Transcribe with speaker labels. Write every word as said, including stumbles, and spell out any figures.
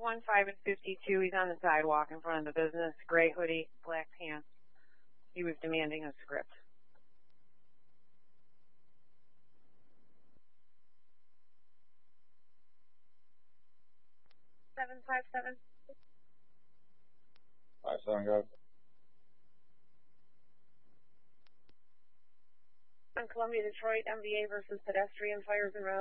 Speaker 1: one, five, and fifty-two. He's on the sidewalk in front of the business. Gray hoodie, black pants. He was demanding a script. Seven five seven.
Speaker 2: Five seven, go.
Speaker 1: On Columbia, Detroit, M V A versus pedestrian, fires and roads.